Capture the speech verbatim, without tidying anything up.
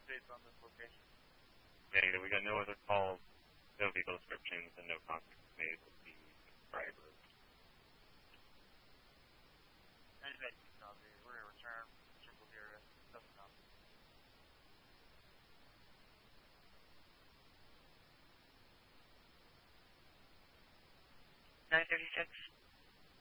updates on this location. Negative. We got no other calls, no vehicle descriptions, and no contact made with the subscriber. ninety-nine copy. We're going to return. Triple here. Doesn't know. nine thirty-six.